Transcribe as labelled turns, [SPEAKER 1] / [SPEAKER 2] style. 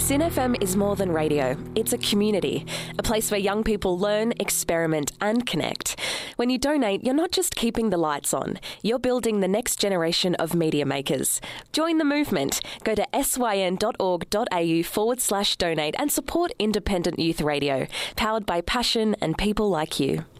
[SPEAKER 1] SYN FM is more than radio. It's a community, a place where young people learn, experiment and connect. When you donate, you're not just keeping the lights on, you're building the next generation of media makers. Join the movement. Go to syn.org.au/donate and support independent youth radio, powered by passion and people like you.